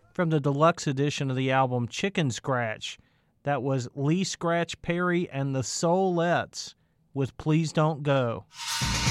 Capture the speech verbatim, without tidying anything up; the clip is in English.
from the deluxe edition of the album Chicken Scratch. That was Lee Scratch Perry and the Soulettes with Please Don't Go.